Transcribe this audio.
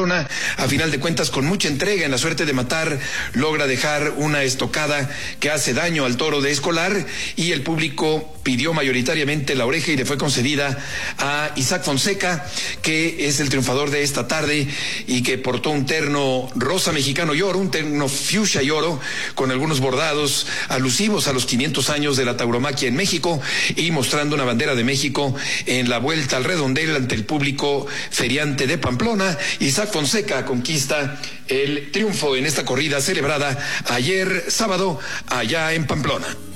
Pamplona, a final de cuentas con mucha entrega en la suerte de matar, logra dejar una estocada que hace daño al toro de Escolar, y el público pidió mayoritariamente la oreja y le fue concedida a Isaac Fonseca, que es el triunfador de esta tarde y que portó un terno rosa mexicano y oro, un terno fuchsia y oro, con algunos bordados alusivos a los 500 años de la tauromaquia en México, y mostrando una bandera de México en la vuelta al redondel ante el público feriante de Pamplona. Isaac Fonseca conquista el triunfo en esta corrida celebrada ayer sábado allá en Pamplona.